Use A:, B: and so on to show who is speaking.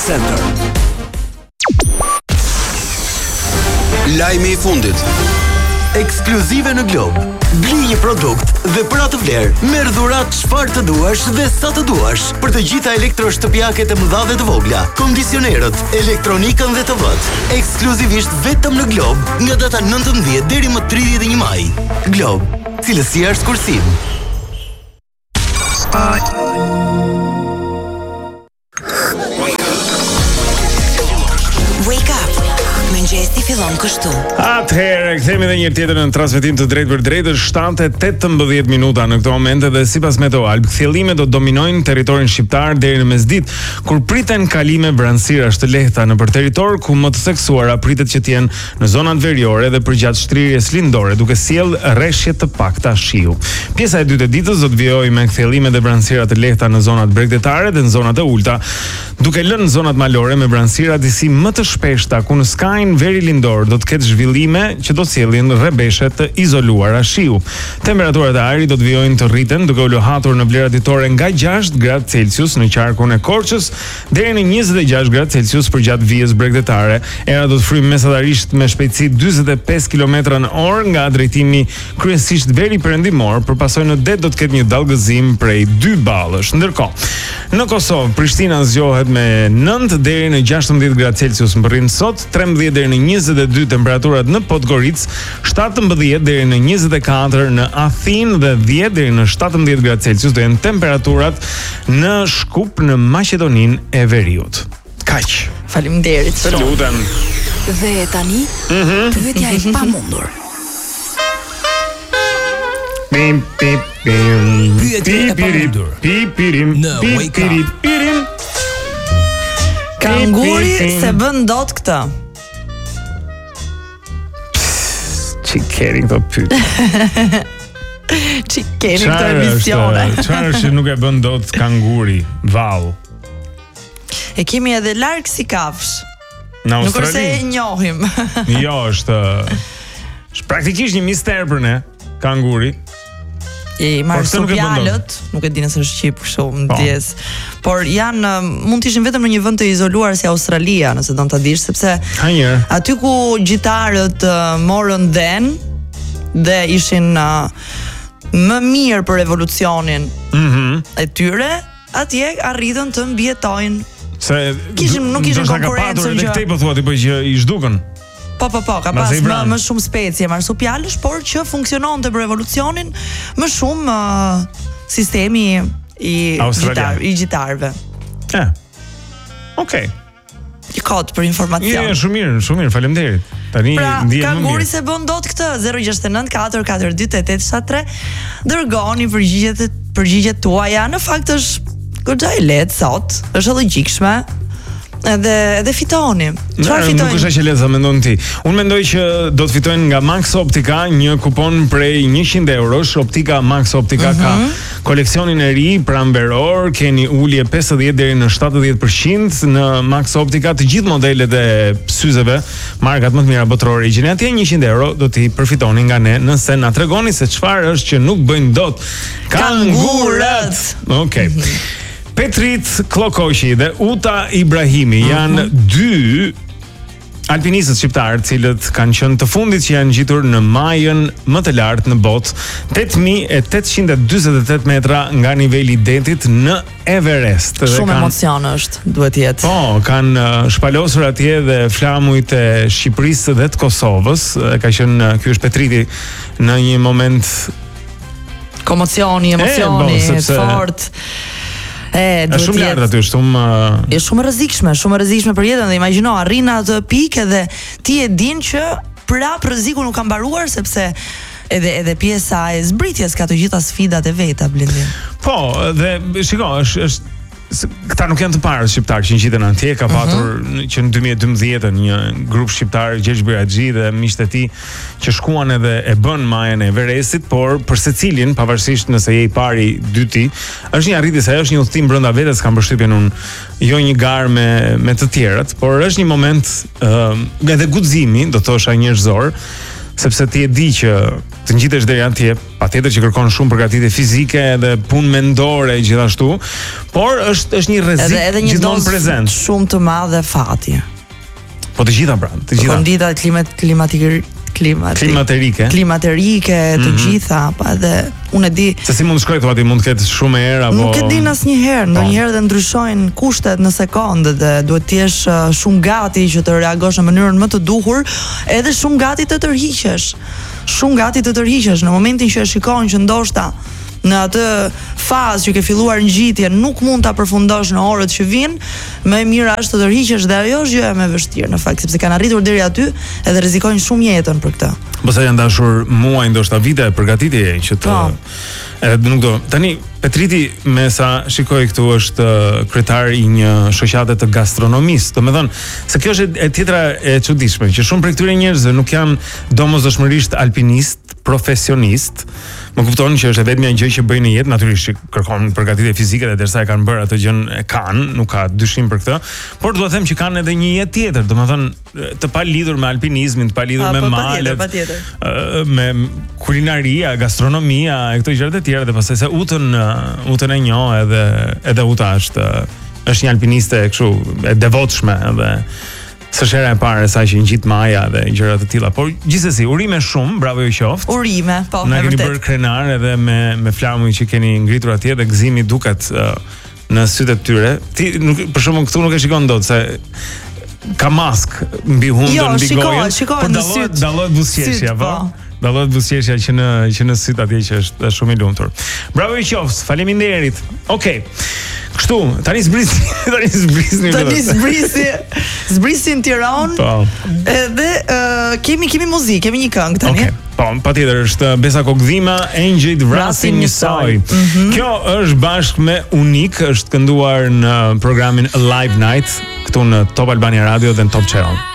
A: Center.
B: Lajmi I fundit.
C: Ekskluzive në Glob. Bli një produkt dhe për atë vlerë merr dhuratë çfarë të duash dhe sa të duash për të gjitha elektroshtëpiaket e mëdha dhe të vogla, kondicionerët, elektronikën dhe TV-t. Ekskluzivisht vetëm në Glob nga data 19 deri më 31 maj. Glob, cilësia është kursim.
D: Wake up. Mëngjesi fillon kështu.
E: Atëherë, kthehemi edhe një herë tjetër në transmetim të drejtë për drejtë, 7:18 minuta në këtë moment dhe sipas Meteoalb, kthjellimet do dominojnë territorin shqiptar deri në mesditë, kur priten kalime vranësirash të lehta nëpër territor, ku më të theksuara pritet që të jenë në zonat veriore dhe përgjatë shtrirjes lindore, duke sjellë rreshje të pakta shiu. Pjesa e dytë e ditës do të vijojë me kthjellime dhe vranësira të lehta në zonat bregdetare dhe në zonat e ulta, duke lënë zonat malore me vranësira disi më të shpeshta, ku në skajin veri lindor do të ketë zhvillime që do të sjellin rrebeshe të izoluara shiu. Temperaturat e ajrit do të vijojnë të rriten, duke u lohatur në vlera ditore nga 6 gradë Celsius në qarkun e Korçës deri në 26 gradë Celsius përgjatë vijës bregdetare. Era do të frymë mesatarisht me shpejtësi 45 km/h nga drejtimi kryesisht veri perëndimor, përpasoj në det do të ketë një dallgëzim prej 2 ballësh. Ndërkohë, në Kosovë, Prishtina zgjohet me 9 deri në 16 gradë Celsius më rrin sot, 13 deri në 22 temperaturat në Podgoricë, 17 deri në 24 në Athinë dhe 10 deri në 17 gradë Celsius do jenë temperaturat në Shkup në Maqedoninë e Veriut. Kaq.
F: Faleminderit shumë.
E: Lutem.
D: Dhe tani, pyetja e pamundur.
E: Pim pim pim.
A: Pyetja e pamundur.
E: Pipirim.
A: Në Wake Up.
F: Kanguri se bën dot këtë.
E: Çikeri këto pyetje.
F: Çikeri këto emisione.
E: Çfarë është që nuk e bën dot kanguri? Vallë.
F: E kemi edhe larg si kafsh.
E: Në
F: Nuk është se
E: Australi.
F: e njohim.
E: Jo, është praktikisht një mister për ne, kanguri.
F: I
E: Por pse nuk e bën
F: marsupjalët, nuk e di nëse është shqip kështu më
E: Po.
F: dies. Por janë mund të ishin vetëm në një vend të izoluar si Australia, nëse don ta dish, sepse
E: Ha njërë.
F: aty ku gjitarët morën den dhe ishin më mirë për revolucionin e tyre, atje arritën të mbjetojnë.
E: Se
F: Nuk kishin
E: ndoshta ka
F: konkurrencën
E: patur edhe
F: që-
E: këtej po thua ti po që i zhdukën.
F: Po, ka
E: Mbas
F: pas
E: e i vranë.
F: më shumë specie marsupjalësh, por që funksiononte për revolucionin më shumë sistemi i
E: Australian.
F: gjitarëve.
E: Okej.
F: I kod për informacion.
E: Shumë mirë, faleminderit. Tani
F: Pra,
E: ndihem më
F: kanguri
E: mirë.
F: se bën dot këtë 069 442 8873. Dërgoni përgjigjet tuaja. Në fakt është goxha e lehtë sot, është e logjikshme. Edhe fitoni. Çfarë
E: Nuk
F: fitojnë?
E: është aq e lehtë sa mendon ti. Unë mendoj që do të fitojnë nga Max Optica një kupon prej 100 eurosh. Optika Max Optica ka koleksionin e ri pranveror, keni ulje 50 deri në 70% në Max Optica, të gjithë modelet e syzeve, markat më të mira botërore. Gjeni atje 100 euro do t'i përfitoni nga ne nëse na tregoni se çfarë është që nuk bëjnë dot kangurët. Okej. Petrit Klokoshi dhe Uta Ibrahimi janë dy alpinistët shqiptarë cilët kanë qenë të fundit që janë ngjitur në majën më të lartë në botë, 8848 metra nga niveli i detit në Everest. Dhe
F: Shumë emocion është, duhet jetë.
E: Po, kanë shpalosur atje dhe flamujt e Shqipërisë dhe të Kosovës. Ka qenë, ky është Petriti në një moment
F: Komocioni, emocioni,
E: sepse-
F: fort.
E: është shumë lart aty,
F: është shumë rrezikshme për jetën dhe imagjino arrin atë pikë dhe ti e din që prap rreziku nuk ka mbaruar sepse edhe pjesa e zbritjes ka të gjitha sfidat e veta Blendi.
E: Po, dhe shiko, është këta nuk janë të parë shqiptarë që ngjiten atje, ka patur që në 2012 një grup shqiptar, Gjergj Biraxhi dhe miqtë e tij që shkuan edhe e bën majën e Everestit, por për secilin, pavarësisht nëse je i pari, dyti, është një arritje, se është një udhtim brenda vetes, kam përshtypjen unë, jo një garë me të tjerët, por është një moment edhe guximi, do thosha njerëzor, sepse ti e di që të ngjitesh deri atje, patjetër që kërkon shumë përgatitje fizike edhe punë mendore gjithashtu, por është një rrezik
F: edhe një
E: gjithmonë
F: dozë
E: prezent.
F: shumë të madhe fati.
E: Po të gjitha pra, të gjitha.
F: Kondita klimaterike, të gjitha, pa edhe unë e di.
E: Se si mund të shkoj aty, mund të ketë shumë erë apo
F: Nuk e din asnjëherë, ndonjëherë dhe ndryshojnë kushtet në sekondë dhe duhet të jesh shumë gati që të reagosh në mënyrën më të duhur, edhe shumë gati të tërhiqesh. Shumë gati të tërhiqesh në momentin që e shikon që ndoshta në atë fazë që ke filluar ngjitje nuk mund ta përfundosh në orët që vijnë, më e mira është të tërhiqesh dhe ajo është gjë më e vështirë në fakt, sepse kanë arritur deri aty edhe rrezikojnë shumë jetën për këtë.
E: Po sa janë dashur muaj, ndoshta vite përgatitje që të edhe nuk do. Tani Petriti, me sa shikoj këtu, është kryetar i një shoqate të gastronomisë. Domethënë, se kjo është e tjetra e çuditshme, që shumë prej këtyre njerëzve nuk janë domosdoshmërisht alpinist, profesionist. Më kupton që është e vetmja gjë që bëjnë në jetë, natyrisht që kërkon përgatitje fizike dhe derisa e kanë bërë atë gjën e kanë, nuk ka dyshim për këtë, por do të them që kanë edhe një jetë tjetër, domethënë të palidhur me alpinizmin, të palidhur me malet, me kulinaria, gastronomia e këto gjërat e tjera, dhe pastaj se utën e njoh edhe uta është një alpiniste kështu e devotshme edhe s'është hera e parë sa që ngjit maja dhe gjëra të tilla. Por gjithsesi, urime shumë, bravo ju qoftë.
F: Urime, po,
E: na keni bërë krenar edhe me flamurin që keni ngritur atje dhe gëzimi duket në sytë e tyre. Ti për shembull këtu nuk e shikon dot se ka mask mbi hundën, mbi gojën.
F: Shikoj në syt.
E: Dallohet buzëqeshja, po. Dallohet buzëqeshja që në syt atje që është shumë i lumtur. Bravo ju qoftë, faleminderit. Okej. Kështu, tani
F: zbrisi në Tiranë.
E: Po.
F: Edhe kemi muzikë, kemi një këngë tani.
E: Okej. Po, patjetër është Besa Kokdhima, Engjëjt vrasin një soj. Kjo është bashkë me Unik, është kënduar në programin Live Night këtu në Top Albania Radio dhe në Top Channel.